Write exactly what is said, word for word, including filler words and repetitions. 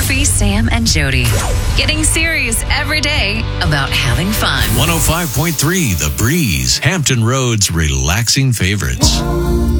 Murphy, Sam, and Jody. Getting serious every day about having fun. one oh five point three The Breeze, Hampton Road's relaxing favorites.